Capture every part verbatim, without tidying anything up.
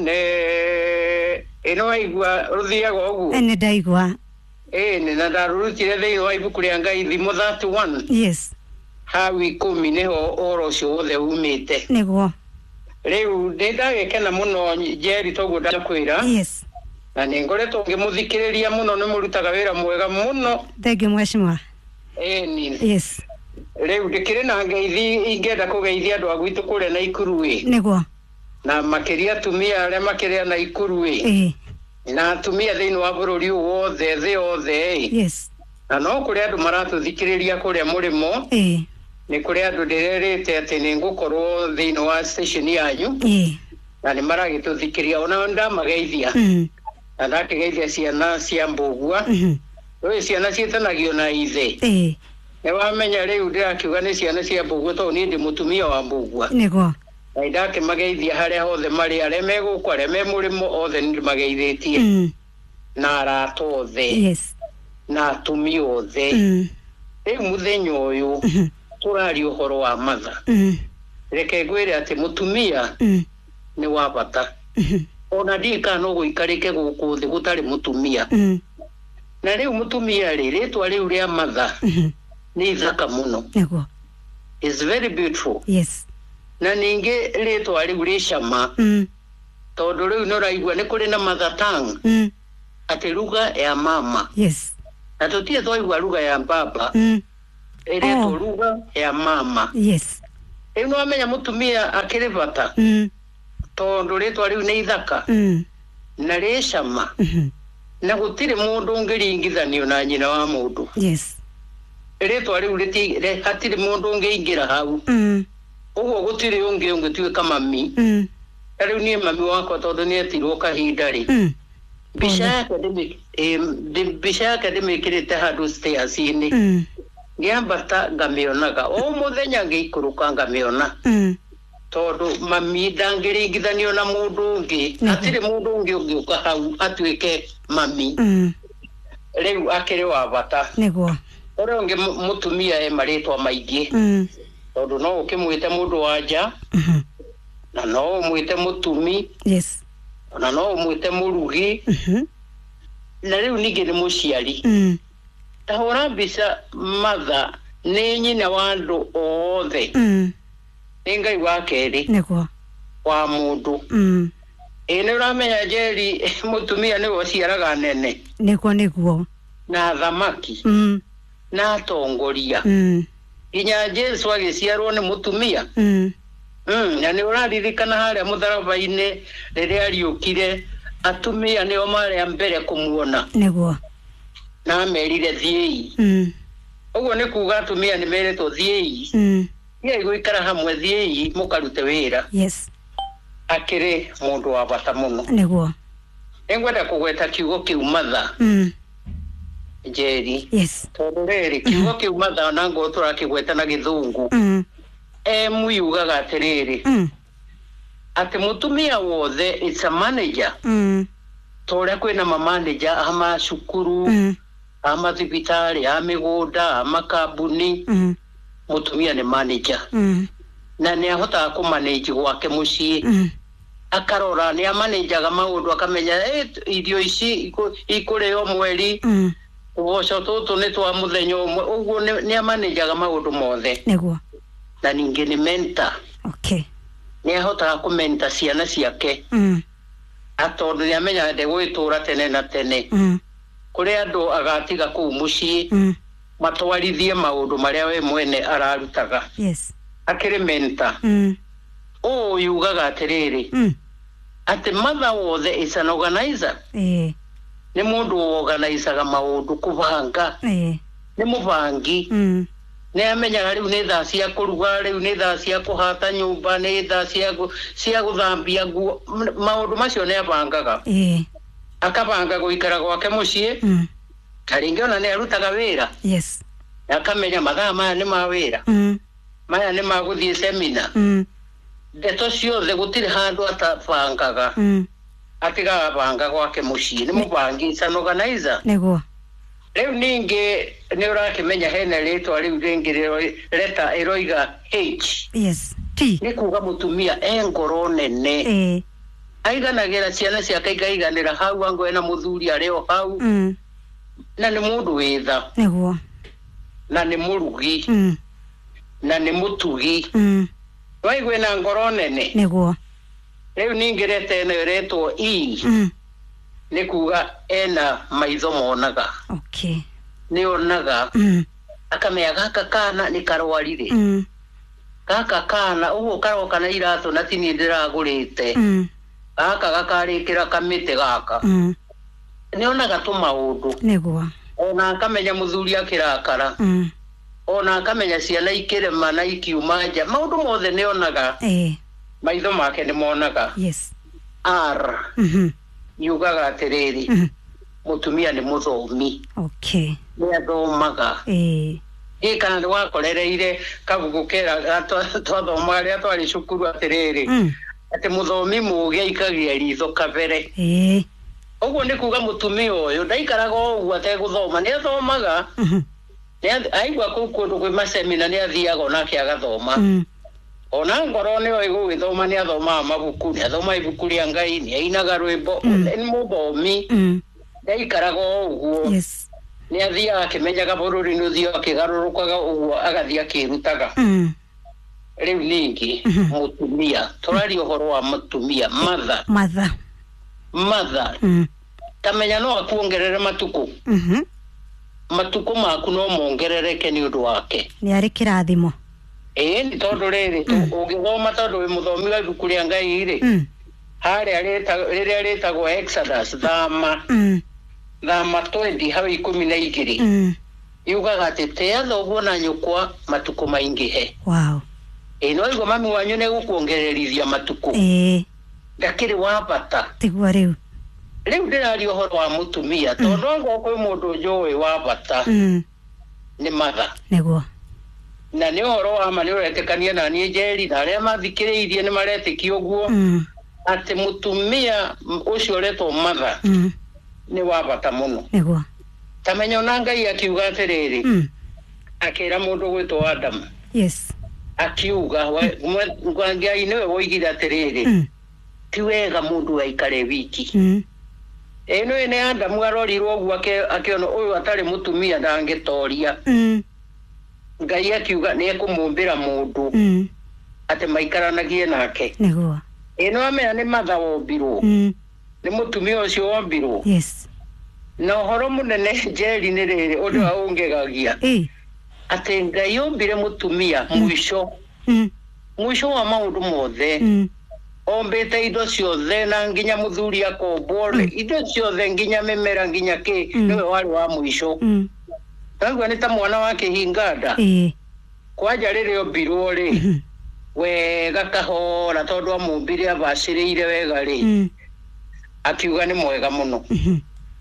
ne eno aigua ruthia gogu ene daigua eh ne nadarurutire thei wa ibuku ria Ngai thimo thirty-one yes hawi kumi neho oro cio wothe umite niguo riu ndagekena muno Jerry toguo ndakwira yes na ningoretwo ngimuthikiriria muno nimurutaga wira mwega muno thank you mweshimwa eh ni yes riu ndikire na ngeithi ingenda kugeithia andu agwitu kure na Ikuruwe niguo na makiria tumia aria makiria na Ikuruwe eh na tumia thiini wa bururi wothe thi othe yes na no kuri andu maratuthikiriria kuria murimo eh ni kuri andu ndirerete ati ningukorwo thiini wa station yanyu eh na ni maragituthikiria ona ndamageithia mm na ndakigeithia ciana cia mbugua mhm we ciana cietanagio na ithe eh ne wamenya riu ndirakiuga ni ciana cia mbugua to ni ndi mutumia wa mbugua niguo na ndake mageithia haria hothe mari aria megukwa aria me murimo othe ni mageithitie mm na arato othe yes na atumia othe mm riu muthenya uyu mhm turari uhoro wa matha mm reke ngwire ati mutumia mm ni wa bata mhm ona ndika no guikarike guku thi gutari mutumia mm na riu mutumia ri ritwa riu ria matha mhm ni thaka muno niguo is very beautiful yes na ninge ritwa riu ri cama mm tondu riu no raigua ni kuri na mother tongue mm ati ruga ya mama yes na tutie twaigua ruga ya baba mm iri Oh. to ruga ya mama yes riu no amenya mutumia akiri bata mm tondu ritwa riu ni ithaka mm na ri cama mhm na gutire mundu ngiringithanio na nyina wa mundu yes ritwa riu riti hatire mundu ngiingira hau mm uguo gutire ungi ungituika mami mm riu ni mami wakwa tondu ni etirwo kahinda ri mm bisha academic eh bisha academic rite handu stairs ini mm ngiambata ngamionaga o muthenya ngiikuruka ngamiona mm tondu mami ndangiringithanio na mundu ungi atire mundu ungi ungiuka hau atuike mami mm riu akiri wa bata niguo ore ungi mutumia e maritwa maingi mm tondu no ukimwite mundu wanja mhm na no umwite mutumi yes na no umwite murugi mhm na riu ningi ni muciari mm tahora bisa matha ni nyina wa andu othe mm ni Ngai wa keri niguo wa mundu mm ene uramenya Jerry mutumia ni wociaraga nene niguo niguo na thamaki mm na tongoria mm inya Jesu agiciarwo ni mutumia mm mm na ni uraririkana haria mutharabaine riria ariukire atumia ni o mari mbere kumuona niguo na merire thiei mm uguo ni kuga atumia ni meretwo thiei mm ye guikara hamwe thiei mukarute wira yes akiri mundu wa bata muno niguo engwenda kugweta kiugo kiu matha mm Jerry yes tondu riri kiugo kiu matha na ngo turakigweta na githungu mm e muyugaga atiriri mm ati mutumia wothe it's a manager mm tore kwina ma manager ama cukuru mm ama thibitari amigunda ama kambuni mm mutumia ni manager mm na ni ahota ku manage gwake mucii mm akarora ni amanajaga maundu akamenya eh irio ici ikureo mweri mm uboco tutu ni twa muthenya umwe uguo ni amanajaga maundu mothe niguo na ningi ni mentor okay ni ahota ku mentor ciana ciake mm atondu ni amenya de gwitura tene na tene mm kuri andu agatiga ku mucii mm matwarithie maundu maria we mwene ararutaga yes akiri mentor mm o yugaga atiriri mm ati mother wothe is an organizer eh ni mundu organizaga maundu kubanga eh ni mubangi mm ni amenya riu ni thaa cia kuruga riu ni thaa cia kuhata nyumba ni thaa cia cia guthambia nguo maundu macio ni abangaga eh akabanga guikara gwake mucii mm karingi ona ni arutaga wira yes akamenya mathaa maya ni ma wira mm maya ni ma guthie seminar mm ndeto ciothe gutire handu atabangaga mm atiga banga gwake mucii ni mubangi is an organizer niguo riu ningi ni urakimenya hena ritwa riu ringi leta iroiga H yes T ni kuga mutumia engoro nene eh aiganagira ciana ciake ikaiganira hau angu ena muthuri areo hau mm na ni mundu witha niguo na ni murugi mm na ni mutugi mm waigwe na ngoro nene niguo riu ningirete ene retwo i mm ni kuga ena maitho monaga okay ni onaga mm akamea gaka kana ni karwarire mm gaka kana uguo karoka na iratu na tini ndiragurite mm gaka gakarikira kamite gaka mm ni onaga tu maundu niguo ona akamenya muthuri akirakara mm ona akamenya ciana ikirema na ikiuma nja maundu mothe ni onaga eh maitho make ni monaga yes r mhm yugaga atiriri mhm mutumia ni muthomi okay ni athomaga eh ikana ni wakorereire kabugu kera twathomaga ria twari cukuru atiriri mm ati muthomi mugi aikagia ritho kabere eh uguo ni kuga mutumia uyu ndaikaraga uguo ateguthoma ni athomaga mhm ni aigua kuu kundu kwi masemina ni athiaga onake agathoma mm ona ngoro ni oi gugithoma ni athoma mabuku ni athoma ibuku ria Ngai ni ainaga rwimbo ni muthomi mm ndaikaraga uguo yes ni athiaga akimenyaga bururi ni uthio akigarurukaga uguo agathia akirutaga mm riu ningi mutumia turari uhoro wa mutumia mother mother mother mm kamenya no akuongerere matuku mhm matuku maku no mongerereke ni undu wake ni ari kirathimo eh ni tondu riri ugithoma tondu wi muthomi wa ibuku ria Ngai ri mm hari areta riria retagwo Exodus thama mm thama twenty hawe ikumi na igiri mm yugaga ati tea thoguo na nyukwa matuku maingihe wow eh no igo mami wanyu ne gukuongererithia matuku eh ndakiri wa bata tigwa riu riu ndirari uhoro wa mutumia tondu ngo kwi mundu njui wa bata mm ni mother niguo na ni uhoro wa ma ni uretekania na ni Njeri na aria mathikiriirie ni maretiki uguo mm ati mutumia ucio retwo mother mm ni wa bata muno niguo tamenya na Ngai akiuga atiriri mm akira mundu gwitwo Adam yes akiuga Ngai niwe woigire atiriri mm ti wega mundu aikare wiki mm eno ene Adam arorirwo uguo akiona uyu atari mutumia ndangitoria mm Ngai akiuga ni ekumumbira mundu mm ati maikaranagie nake niguo eno amenya ni matha wombirwo mm ni mutumia ucio wombirwo yes na uhoro munene Njeri ni riri undu wa ungegagia eh ati Ngai ombire mutumia mwisho mm mwisho wa maundu mothe mm ombete indo ciothe na nginya muthuri akombore indo ciothe nginya mimera nginya ki niwe wari wa mwisho mm tangu ni ta mwana wake hingada eh kwaja riri ombirwo ri wega kahora tondu amumbire abaciriire wega ri mm akiuga ni mwega muno mhm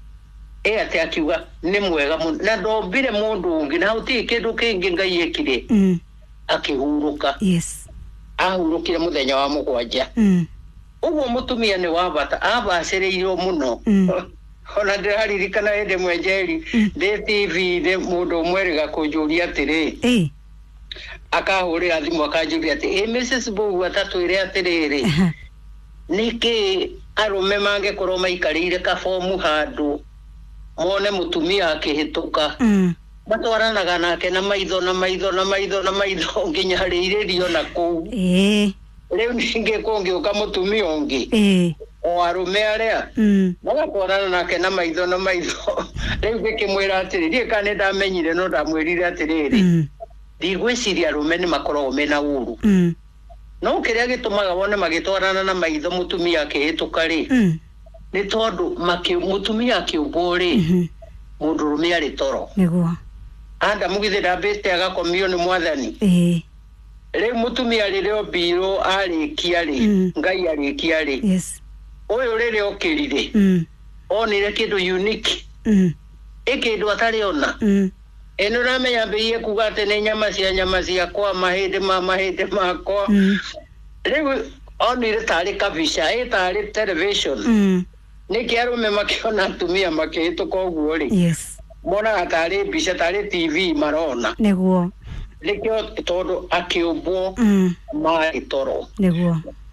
eh ati akiuga ni mwega muno na ndombire mundu ungi na uti kindu kingi Ngai ekire mm akihuruka yes ahurukire muthenya wa mugwanja mm uguo mutumia ni wa bata abaciriirwo muno ona ndiraririkana ende mwenjeri ndi T V ndi mundu mweriga kunjuria atiri eh akahurira thimu akanjuria ati eh Missus Bogu atatwire atiriri niki arume mange korwo maikarire kabomu handu mone mutumia akihituka mm matwaranaga nake na maitho na maitho na maitho na maitho nginya hariririo na kuu eh riu ninge kungiuka mutumia ungi eh o arume aria mm magatwarana nake na maitho na maitho riu ngikimwira atiri rie kana ndamenyire no ndamwirire atiriri mm ndigwiciria arume ni makoragwo mena uru mm no kiria gitumaga wone magitwarana na maitho mutumia akihituka ri mm ni tondu maki mutumia akiumbwo ri mundu rume ari toro niguo anda mugithe ndambite agakomio ni mwathani eh riu mutumia riri ombirwo arikia ri Ngai arikia ri yes uyu riri okirire mm onire kindu unique mm ikindu atari ona mm eno ramenya mbiye kuga ati ni nyama cia nyama cia kwa mahindi ma mahindi makwa riu onire tari kabisha itari television mm niki arume makiona atumia makihituka uguo ri yes mona atari bisha tari T V marona niguo nikio tondu akiumbwo mm mai toro niguo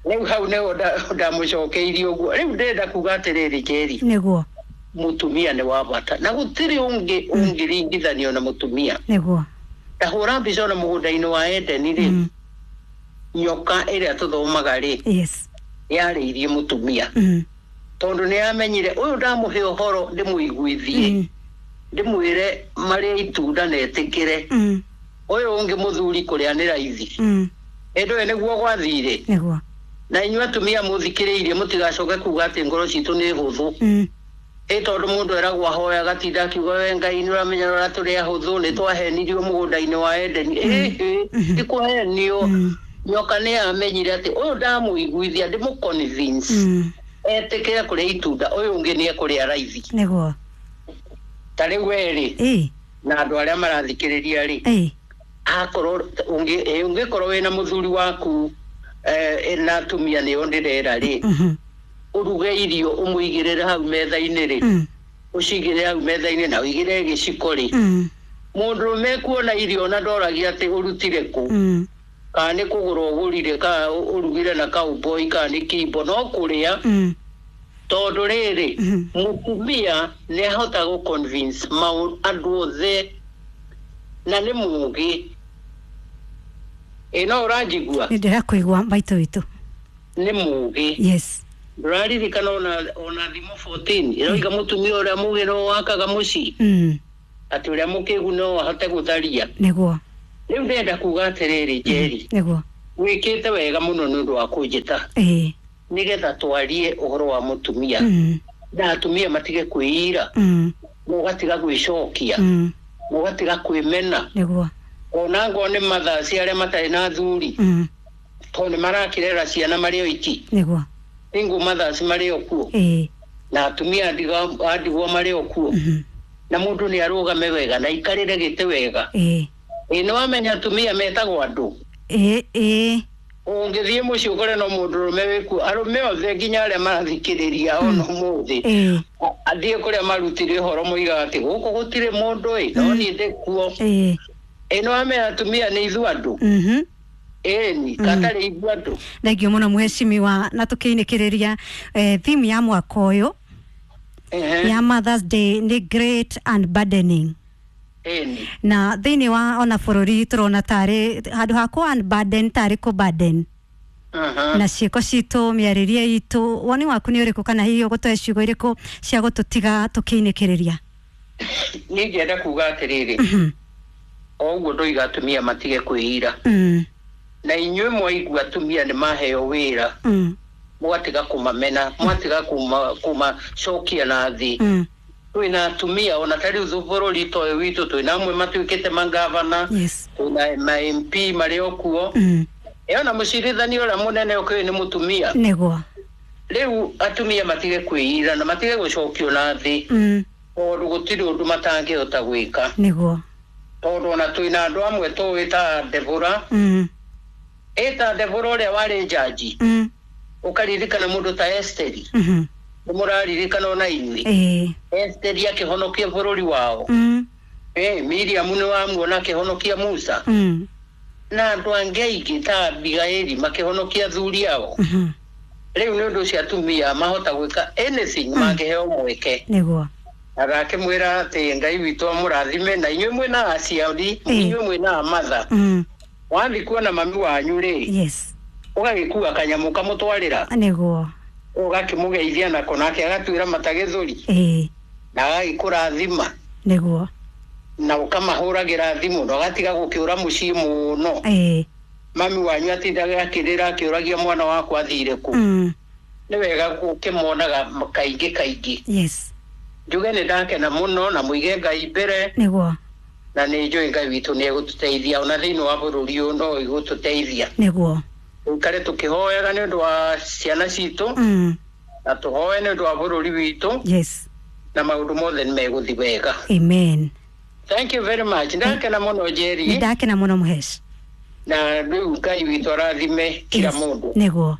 Riu hau ne ndamucokeirie uguo. Riu ndenda kuga atiriri Njeri. Niguo. Mutumia ni wa bata. Na gutiri ungi ungiringithanio na mutumia. Niguo. Tahura mbica na mugunda-ini wa Edeni ri. Mm. Nyoka iria tuthomaga ri. Yes. Yariirie mutumia. Mm. Tondu ni amenyire uyu ndamuhe uhoro ndimuiguithie. Mm. Ndimwire maria itunda na etikire. Mm. Uyu ungi muthuri kuria ni raithi. Mm. Endo ene guo gwathire. Niguo. Na inyu atumia muthikiriirie mutigacoke kuga ati ngoro citu ni huthu. Mm. E tondu mundu eragwa hoya gatinda akiuga we Ngai ni uramenya ora turi ahuthu ni twahenirio mugunda-ini wa Edeni. Eh ikuhenio. Nyoka ni amenyire ati uyu ndamuiguithia ndimu convince. Etikire kuria itunda uyu ungi ni ekuria raithi. Niguo. Tari weri. Eh. Na andu aria marathikiriria ri. Eh. Akorwo ungi ungi korwo wina muthuri waku eh na atumia ni ondirera ri. Mhm. Uruge irio umuigirire hau metha-ini ri. Mm. Ucigire hau metha-ini na uigire giciko ri. Mm. Mundu mekuona irio na ndoragia ati urutire ku. Mm. Ka ni kugura ugurire ka urugire na cowboy ka ni kimbo no kuria. Mm. Tondu riri mm. mutumia ni ahota gu convince mau andu othe na ni mugi. Ino urajigua. Ndira kuigua baito witu. Ni mugi. Yes. Ndiraririkana ona ona thimo fourteen iroiga mutumia uria mugi no wakaga muci. Mm. Ati uria mukigu no ahote gutharia. Niguo. Riu ndenda kuga atiriri Njeri. Niguo. Wikite wega muno nundu wa kunjita. Eh. Nigetha twarie uhoro wa mutumia. Mm. Na atumia matige kwira. Mm. Mugatiga gwicokia. Mm. Mugatiga kwimena. Niguo. Ona ngone mathasi aria matari na thuri. Mm. Tondu marakirera ciana mari oiki. Niguo. Ingu mathasi mari okuo. Eh. Na atumia ndiga adigwo mari okuo. Mhm. Na mundu ni arugame wega na ikarire gite wega. Eh. Ino amenya atumia metagwo andu. Eh eh. Ungithie muci ukore no mundu rume wiku arume othe nginya aria marathikiriria ono muthi. Eh. Athie kuria marutire horo muiga ati guku gutire mundu i no ni ndekuo. Eh. Ino amenya atumia ni ithu andu. Mhm. Eni katari ithu andu. Thengio muno mheshimiwa na tukiinikiriria eh, theme ya mwaka uyu. Uh-huh. Ya Mother's Day ni great and burdening. Eni. Na thini wa ona bururi turona tari handu hakwa and burden tari ku burden. Uh-huh. Na ciiko citu miariria itu woni waku ni uriku kana hiyo gutwe ciugo iriku cia gututiga tukiinikiriria. Ni ngenda kuga atiriri. Mhm. Oguo ndoiga atumia matige kwira. Mhm. Na inywe mwaigua atumia ni maheo wira. Mhm. Mwatiga kumamena, mwatiga kuma kuma cokia na thi. Mm. Twina atumia ona tari uthuburo rito witu twina amwe matuikite mangavana. Yes. Twina ma M P mari okuo. Mm. E ona mucirithani ora munene okwe ni mutumia. Niguo. Riu atumia matige kwira na matige gucokio na thi. Mm. Tondu gutiri undu matangihota gwika. Niguo. Tondu ona twina andu amwe tuwita Debora. Mm. Eta Debora ore wari jaji. Mm. Ukaririkana mundu ta Esteri. Mhm. Umuraririkana ona inywe. Eh. Esteri akihonokia bururi wao. Mhm. Eh, Miriam ni wamuona akihonokia Musa. Mhm. Na andu angeiki ta Abigaili makihonokia thuri yao. Mhm. Riu ni undu cia atumia mahota gwika anything mangeheo mweke. Niguo. Agake mwira ati Ngai witu amurathime na inywe mwina aciari, inywe mwina amatha. Mhm. Wathi kuona mami wanyu ri. Yes. Ugagikua kanyamu kamutwarira. Niguo. Ugakimugeithia na konake agatwira matagethuri. Eh. Na agikurathima. Niguo. Na ukamahuragira thimu no gatiga gukiura mucii muno. Eh. Mami wanyu atindaga akirira akiuragia mwana wakwa athire ku. Mm. Ni wega gukimonaga kaingi kaingi. Yes. Njuge ni ndakena muno na muige Ngai mbere. Niguo. Na ni njui Ngai witu ni egututeithia ona thiini wa bururi uyu no egututeithia. Niguo. Ukare tukihoyaga ni undu wa ciana citu. Mm. Na tuhoye ni undu wa bururi witu. Yes. Na maundu mothe ni meguthi wega. Amen. Thank you very much. Ndakena muno Njeri. Ndakena muno muhesh. Na riu Ngai witu arathime kila mundu. Niguo.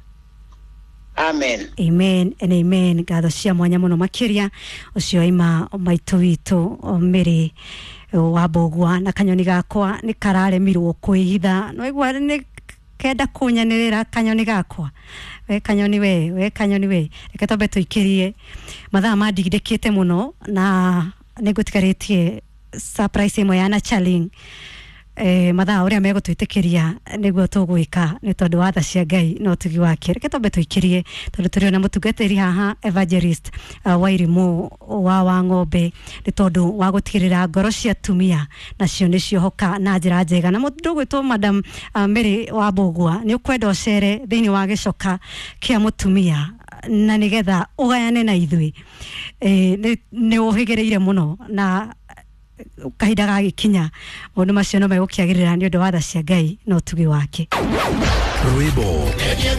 Amen. Amen and amen. Ngatho cia mwanya muno makiria ucio ima maitu witu Mary wa Bogwa na kanyoni gakwa ni kararemirwo kwihitha no igwa ni kenda kunyanirira kanyoni gakwa we kanyoni we we kanyoni we reke tobe tuikirie mathaa mandigidekete muno na nigutigaretie surprise imwe yana challenge eh mathaa uria megutwitikiria niguo tugwika ni tondu wa tha cia Ngai no tugi wake reke tobe tuikirie tondu turi na mutungatiri haha evangelist uh, Wairimu wa wa ng'ombe ni tondu wa gutigirira ngoro cia tumia nacio nicio hoka na njira njega na mundu gwitwo madam uh, Mary wa Bugwa ni ukwenda ucere thiini wa gicoka kia mutumia na nigetha ugayane na ithui eh ni, ni uhigereire muno na kahinda gagikinya mundu macio no megukiagirira ni undu wa tha cia Ngai no tugi wake Rwimbo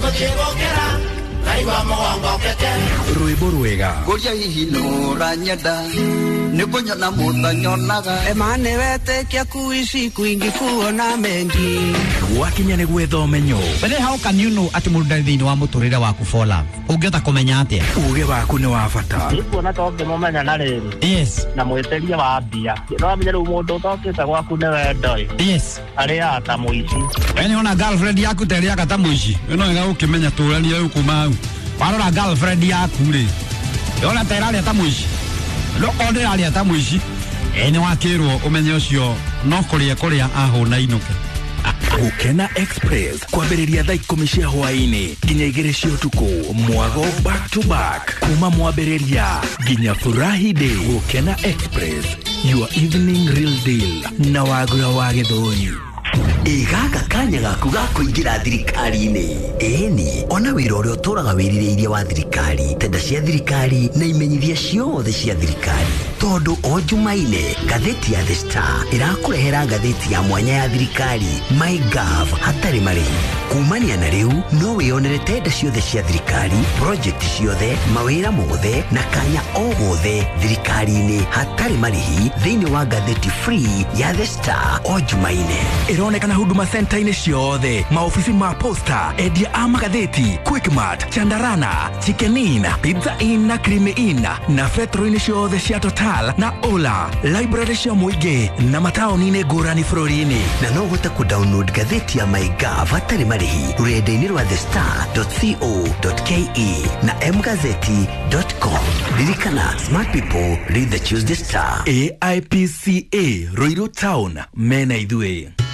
Rwimbo rwega Goria hihi no ranyenda Nikunyona muta nyonaga Emane wete kia kuishi kuingi kuona mengi Wakinya ni gwetho menyo But then how can you know ati muda thini wa muturire waku fall love Ungeta kumenya atia Uge waku ni wa bata Nipo na toke momenya na riri Yes Na mweteria wa mbia No amenya ru mundu tokita gwaku ne wendoi Yes Ari ata muici Eni ona girlfriend yaku teria kata muici Eno ega ukimenya turani ya uku mau Warora girlfriend yaku ri Yona terari ata muici Lo onde ali ata muici Eni wakirwo umenye ucio no kuria kuria ahuna inuke Gukena Express kwambĩrĩria thaa ikũmi cia hwaĩ-inĩ nginya igĩrĩ cia ũtukũ mwago back to back kuma mwambĩrĩria nginya furahi day. Gukena Express, your evening real deal na Wagura wa Gĩthũi. Igaka kanya gaku ga kuingira thirikari-inĩ. Eni, ona wĩra ũrĩa ũtũraga wĩrirĩirie wa thirikari, tenda cia thirikari na imenyithia ciothe cia thirikari. Tondu o Jumaine, ngathĩti ya The Star ĩrakũrehera ngathĩti ya mwanya ya thirikari MyGov hatarĩ marĩhi. Kumania na rĩu, no wĩonere tenda ciothe cia thirikari, project ciothe, mawĩra mothe na kanya o gothe thirikari-inĩ hatarĩ marĩhi thĩinĩ wa ngathĩti free ya The Star o Jumaine. Ironekana Huduma Center-inĩ ciothe, maofici ma posta, endia a magathĩti, Quickmart, Chandarana, Chicken Inn, Pizza Inn na Creamy Inn na Fetro-inĩ ciothe cia Total na Ola, library cia mũingĩ na mataũni-inĩ ngũrani bũrũri-inĩ. Na no ũhote ku-download ngathĩti ya MyGov hatarĩ marĩhi rũrenda-inĩ rwa the star dot co dot ke na m gazeti dot com. Ririkana, smart people read the Tuesday Star. A I P C A Ruiru Town, mena ithuĩ.